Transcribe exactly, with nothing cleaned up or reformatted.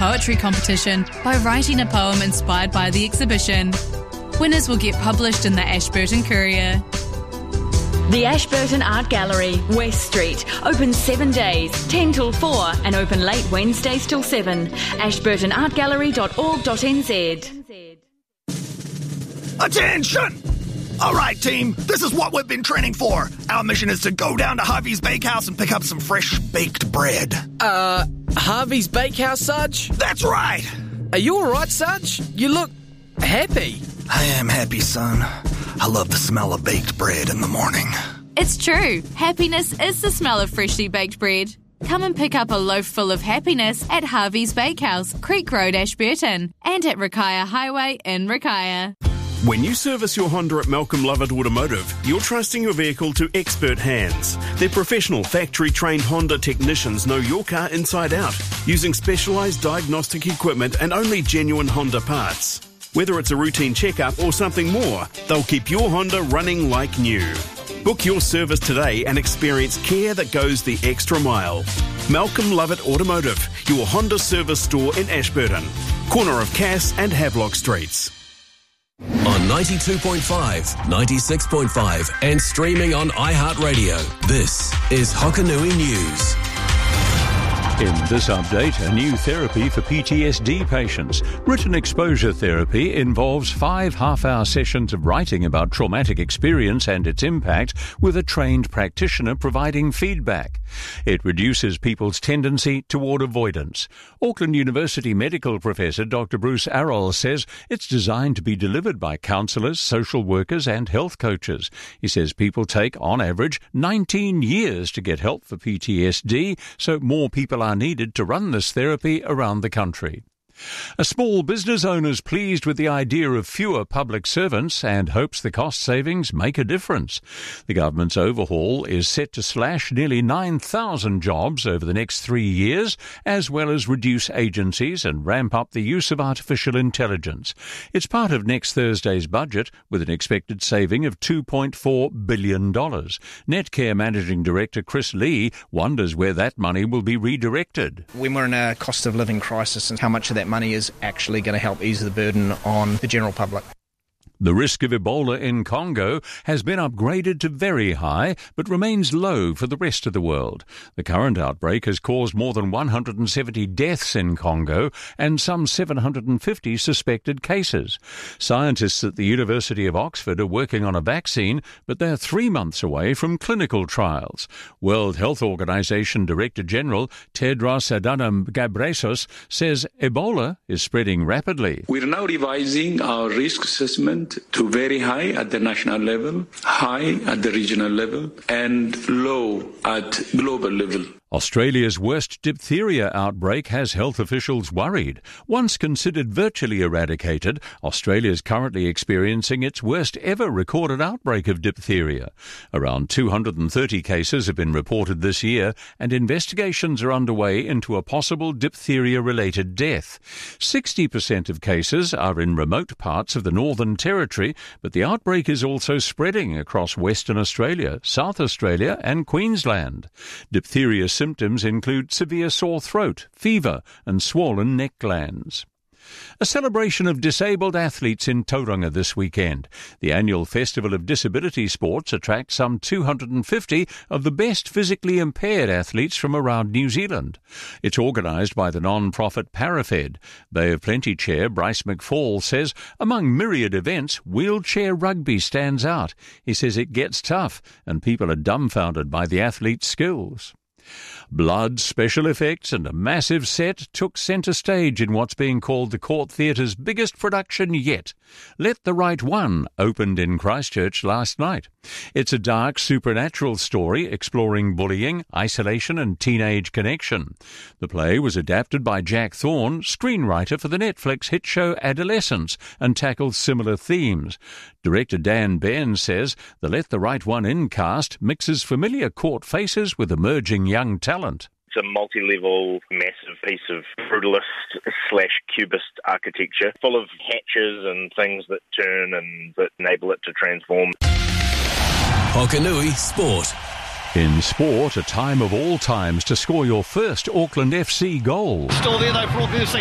poetry competition by writing a poem inspired by the exhibition. Winners will get published in the Ashburton Courier. The Ashburton Art Gallery, West Street, open seven days, ten till four, and open late Wednesdays till seven. ashburton art gallery dot org dot n z. Attention! All right, team, this is what we've been training for. Our mission is to go down to Harvey's Bakehouse and pick up some fresh baked bread. Uh, Harvey's Bakehouse, Sarge? That's right. Are you all right, Sarge? You look happy. I am happy, son. I love the smell of baked bread in the morning. It's true. Happiness is the smell of freshly baked bread. Come and pick up a loaf full of happiness at Harvey's Bakehouse, Creek Road, Ashburton, and at Rakaia Highway in Rakaia. When you service your Honda at Malcolm Lovett Automotive, you're trusting your vehicle to expert hands. Their professional, factory-trained Honda technicians know your car inside out, using specialised diagnostic equipment and only genuine Honda parts. Whether it's a routine checkup or something more, they'll keep your Honda running like new. Book your service today and experience care that goes the extra mile. Malcolm Lovett Automotive, your Honda service store in Ashburton, corner of Cass and Havelock Streets. On ninety-two point five, ninety-six point five and streaming on iHeartRadio, this is Hokanui News. In this update, a new therapy for P T S D patients. Written exposure therapy involves five half-hour sessions of writing about traumatic experience and its impact, with a trained practitioner providing feedback. It reduces people's tendency toward avoidance. Auckland University medical professor Doctor Bruce Arroll says it's designed to be delivered by counsellors, social workers and health coaches. He says people take, on average, nineteen years to get help for P T S D, so more people are needed to run this therapy around the country. A small business owner's pleased with the idea of fewer public servants and hopes the cost savings make a difference. The government's overhaul is set to slash nearly nine thousand jobs over the next three years, as well as reduce agencies and ramp up the use of artificial intelligence. It's part of next Thursday's budget, with an expected saving of two point four billion dollars. Netcare Managing Director Chris Lee wonders where that money will be redirected. When we're in a cost of living crisis, and how much of that money is actually going to help ease the burden on the general public. The risk of Ebola in Congo has been upgraded to very high, but remains low for the rest of the world. The current outbreak has caused more than one hundred seventy deaths in Congo and some seven hundred fifty suspected cases. Scientists at the University of Oxford are working on a vaccine, but they're three months away from clinical trials. World Health Organization Director General Tedros Adhanom Ghebreyesus says Ebola is spreading rapidly. We're now revising our risk assessment to very high at the national level, high at the regional level, and low at global level. Australia's worst diphtheria outbreak has health officials worried. Once considered virtually eradicated, Australia is currently experiencing its worst ever recorded outbreak of diphtheria. Around two hundred thirty cases have been reported this year, and investigations are underway into a possible diphtheria-related death. sixty percent of cases are in remote parts of the Northern Territory, but the outbreak is also spreading across Western Australia, South Australia and Queensland. Diphtheria symptoms include severe sore throat, fever and swollen neck glands. A celebration of disabled athletes in Tauranga this weekend. The annual Festival of Disability Sports attracts some two hundred fifty of the best physically impaired athletes from around New Zealand. It's organised by the non-profit Parafed. Bay of Plenty Chair Bryce McFall says among myriad events, wheelchair rugby stands out. He says it gets tough and people are dumbfounded by the athletes' skills. Blood, special effects and a massive set took centre stage in what's being called the Court Theatre's biggest production yet. Let the Right One opened in Christchurch last night. It's a dark supernatural story exploring bullying, isolation and teenage connection. The play was adapted by Jack Thorne, screenwriter for the Netflix hit show Adolescence, and tackles similar themes. Director Dan Bairn says the Let the Right One In cast mixes familiar court faces with emerging young talent. It's a multi-level, massive piece of brutalist slash cubist architecture, full of hatches and things that turn and that enable it to transform. Hokanui Sport. In sport, a time of all times to score your first Auckland F C goal. Still there though for Auckland F C.